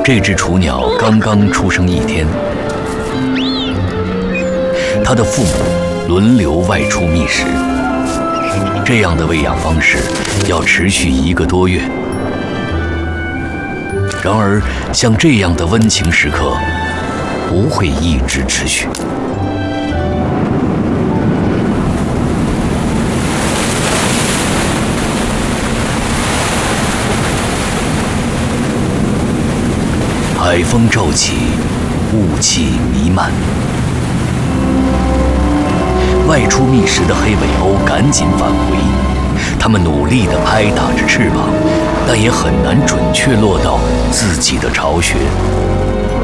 这只雏鸟刚刚出生1天，它的父母轮流外出觅食。这样的喂养方式要持续1个多月。然而，像这样的温情时刻不会一直持续。海风骤起，雾气弥漫。外出觅食的黑尾鸥赶紧返回，它们努力地拍打着翅膀，但也很难准确落到自己的巢穴。